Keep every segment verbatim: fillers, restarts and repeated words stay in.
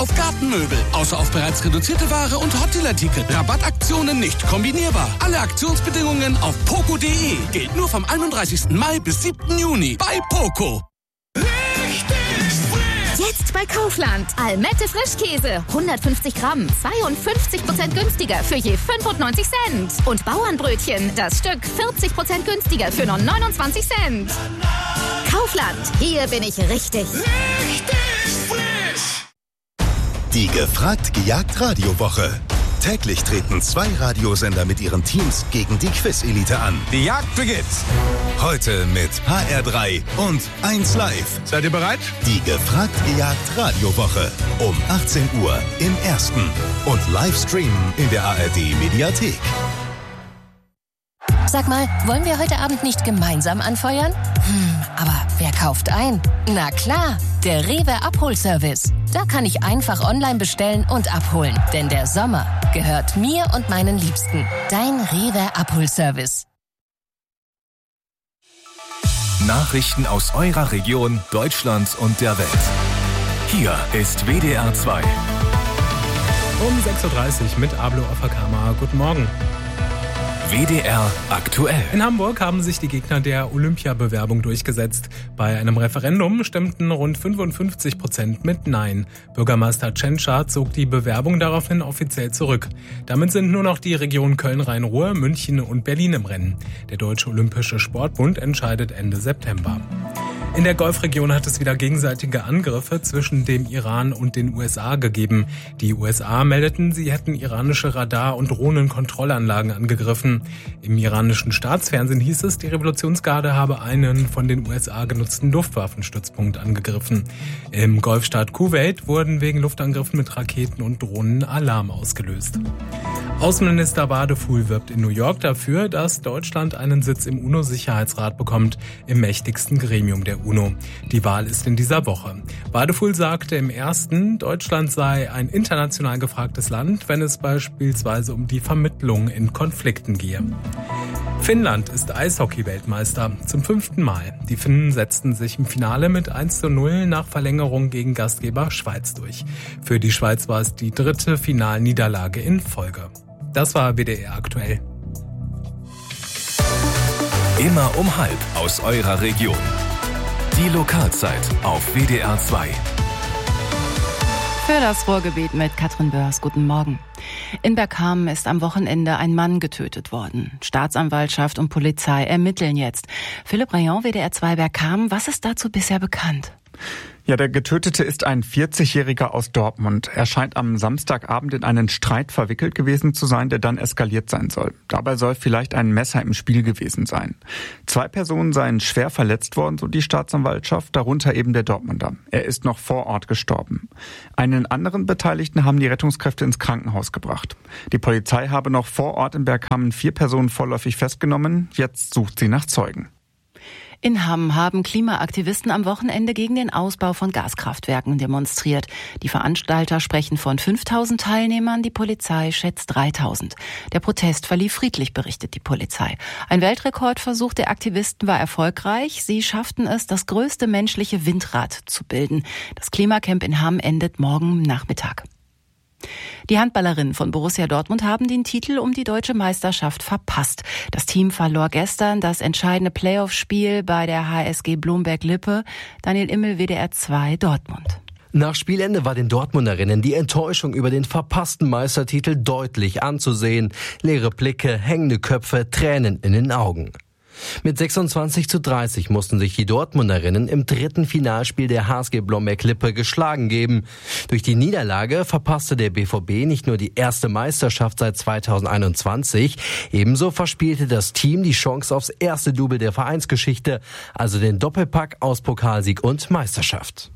auf Gartenmöbel. Außer auf bereits reduzierte Ware und Hotdeal-Artikel. Rabattaktionen nicht kombinierbar. Alle Aktionsbedingungen auf poco punkt de. Gilt nur vom einunddreißigsten Mai bis siebten Juni bei Poco. Jetzt bei Kaufland. Almette Frischkäse. hundertfünfzig Gramm. zweiundfünfzig Prozent günstiger für je fünfundneunzig Cent. Und Bauernbrötchen. Das Stück vierzig Prozent günstiger für nur neunundzwanzig Cent. Kaufland. Hier bin ich richtig. Richtig frisch. Die Gefragt-Gejagt-Radiowoche. Täglich treten zwei Radiosender mit ihren Teams gegen die Quiz-Elite an. Die Jagd beginnt. Heute mit H R drei und eins Live. Seid ihr bereit? Die Gefragt-Gejagt-Radiowoche. Um achtzehn Uhr im Ersten. Und Livestreamen in der A R D-Mediathek. Sag mal, wollen wir heute Abend nicht gemeinsam anfeuern? Hm, aber wer kauft ein? Na klar, der Rewe Abholservice. Da kann ich einfach online bestellen und abholen. Denn der Sommer gehört mir und meinen Liebsten. Dein Rewe Abholservice. Nachrichten aus eurer Region, Deutschland und der Welt. Hier ist W D R zwei. Um sechs Uhr dreißig mit Ablo Offerkammer. Guten Morgen. W D R aktuell. In Hamburg haben sich die Gegner der Olympiabewerbung durchgesetzt. Bei einem Referendum stimmten rund fünfundfünfzig Prozent mit Nein. Bürgermeister Tschentscher zog die Bewerbung daraufhin offiziell zurück. Damit sind nur noch die Regionen Köln-Rhein-Ruhr, München und Berlin im Rennen. Der Deutsche Olympische Sportbund entscheidet Ende September. In der Golfregion hat es wieder gegenseitige Angriffe zwischen dem Iran und den U S A gegeben. Die U S A meldeten, sie hätten iranische Radar- und Drohnenkontrollanlagen angegriffen. Im iranischen Staatsfernsehen hieß es, die Revolutionsgarde habe einen von den U S A genutzten Luftwaffenstützpunkt angegriffen. Im Golfstaat Kuwait wurden wegen Luftangriffen mit Raketen und Drohnen Alarm ausgelöst. Außenminister Wadefuhl wirbt in New York dafür, dass Deutschland einen Sitz im UNO-Sicherheitsrat bekommt, im mächtigsten Gremium der UNO. Die Wahl ist in dieser Woche. Wadefuhl sagte im ersten, Deutschland sei ein international gefragtes Land, wenn es beispielsweise um die Vermittlung in Konflikten gehe. Finnland ist Eishockey-Weltmeister zum fünften Mal. Die Finnen setzten sich im Finale mit eins zu null nach Verlängerung gegen Gastgeber Schweiz durch. Für die Schweiz war es die dritte Finalniederlage in Folge. Das war W D R aktuell. Immer um halb aus eurer Region. Die Lokalzeit auf W D R zwei. Für das Ruhrgebiet mit Katrin Börs. Guten Morgen. In Bergkamen ist am Wochenende ein Mann getötet worden. Staatsanwaltschaft und Polizei ermitteln jetzt. Philipp Rayon, W D R zwei Bergkamen. Was ist dazu bisher bekannt? Ja, der Getötete ist ein vierzigjähriger aus Dortmund. Er scheint am Samstagabend in einen Streit verwickelt gewesen zu sein, der dann eskaliert sein soll. Dabei soll vielleicht ein Messer im Spiel gewesen sein. Zwei Personen seien schwer verletzt worden, so die Staatsanwaltschaft, darunter eben der Dortmunder. Er ist noch vor Ort gestorben. Einen anderen Beteiligten haben die Rettungskräfte ins Krankenhaus gebracht. Die Polizei habe noch vor Ort in Bergkamen vier Personen vorläufig festgenommen. Jetzt sucht sie nach Zeugen. In Hamm haben Klimaaktivisten am Wochenende gegen den Ausbau von Gaskraftwerken demonstriert. Die Veranstalter sprechen von fünftausend Teilnehmern, die Polizei schätzt dreitausend. Der Protest verlief friedlich, berichtet die Polizei. Ein Weltrekordversuch der Aktivisten war erfolgreich. Sie schafften es, das größte menschliche Windrad zu bilden. Das Klimacamp in Hamm endet morgen Nachmittag. Die Handballerinnen von Borussia Dortmund haben den Titel um die deutsche Meisterschaft verpasst. Das Team verlor gestern das entscheidende Playoff-Spiel bei der H S G Blomberg-Lippe. Daniel Immel, W D R zwei, Dortmund. Nach Spielende war den Dortmunderinnen die Enttäuschung über den verpassten Meistertitel deutlich anzusehen. Leere Blicke, hängende Köpfe, Tränen in den Augen. Mit sechsundzwanzig zu dreißig mussten sich die Dortmunderinnen im dritten Finalspiel der H S G Blomberg-Lippe geschlagen geben. Durch die Niederlage verpasste der B V B nicht nur die erste Meisterschaft seit zweitausendeinundzwanzig, ebenso verspielte das Team die Chance aufs erste Double der Vereinsgeschichte, also den Doppelpack aus Pokalsieg und Meisterschaft.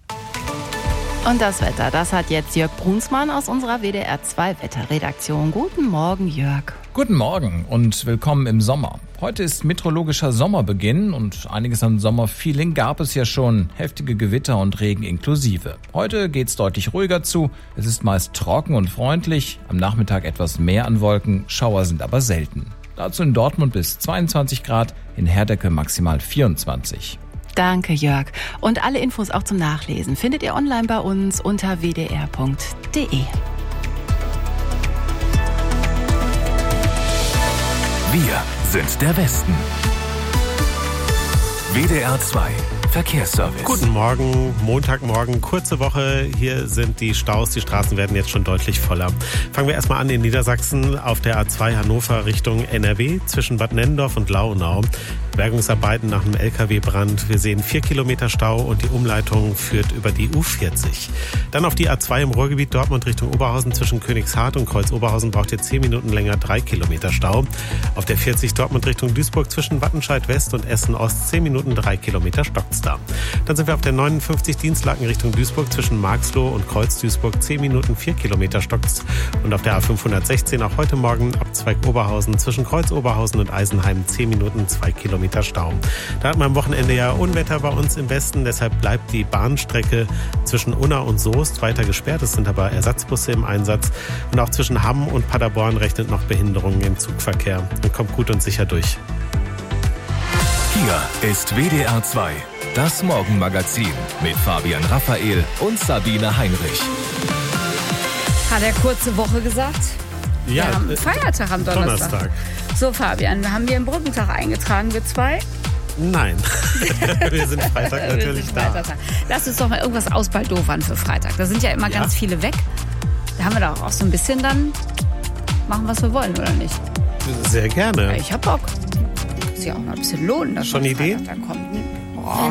Und das Wetter, das hat jetzt Jörg Brunsmann aus unserer W D R zwei Wetterredaktion. Guten Morgen, Jörg. Guten Morgen und willkommen im Sommer. Heute ist meteorologischer Sommerbeginn und einiges an Sommerfeeling gab es ja schon. Heftige Gewitter und Regen inklusive. Heute geht's deutlich ruhiger zu. Es ist meist trocken und freundlich. Am Nachmittag etwas mehr an Wolken. Schauer sind aber selten. Dazu in Dortmund bis zweiundzwanzig Grad, in Herdecke maximal vierundzwanzig. Danke, Jörg. Und alle Infos auch zum Nachlesen findet ihr online bei uns unter w d r punkt d e. Wir sind der Westen. W D R zwei Verkehrsservice. Guten Morgen, Montagmorgen, kurze Woche. Hier sind die Staus, die Straßen werden jetzt schon deutlich voller. Fangen wir erstmal an in Niedersachsen auf der A zwei Hannover Richtung N R W zwischen Bad Nennendorf und Launau. Bergungsarbeiten nach einem L K W-Brand. Wir sehen vier Kilometer Stau und die Umleitung führt über die U vierzig. Dann auf die A zwei im Ruhrgebiet Dortmund Richtung Oberhausen zwischen Königshardt und Kreuz-Oberhausen braucht ihr zehn Minuten länger, drei Kilometer Stau. Auf der vierzig Dortmund Richtung Duisburg zwischen Wattenscheid West und Essen Ost zehn Minuten, drei Kilometer stockt's da. Dann sind wir auf der neunundfünfzig Dienstlaken Richtung Duisburg zwischen Marxloh und Kreuz-Duisburg zehn Minuten, vier Kilometer stockt's. Und auf der A fünfhundertsechzehn auch heute Morgen Abzweig Oberhausen zwischen Kreuz-Oberhausen und Eisenheim zehn Minuten, zwei Kilometer Stau. Da hat man am Wochenende ja Unwetter bei uns im Westen, deshalb bleibt die Bahnstrecke zwischen Unna und Soest weiter gesperrt. Es sind aber Ersatzbusse im Einsatz. Und auch zwischen Hamm und Paderborn rechnet noch Behinderungen im Zugverkehr. Und kommt gut und sicher durch. Hier ist W D R zwei, das Morgenmagazin mit Fabian Raphael und Sabine Heinrich. Hat er kurze Woche gesagt? Ja, wir haben einen Feiertag am Donnerstag. Donnerstag. So, Fabian, haben wir einen Brückentag eingetragen, wir zwei? Nein. Wir sind Freitag natürlich sind da. Freitag. Lass uns doch mal irgendwas ausbaldowern für Freitag. Da sind ja immer ja. ganz viele weg. Da haben wir doch auch so ein bisschen dann machen, was wir wollen, oder nicht? Sehr gerne. Ja, ich hab Bock. Muss ja auch mal ein bisschen lohnen, dass schon Ideen? Da kommt.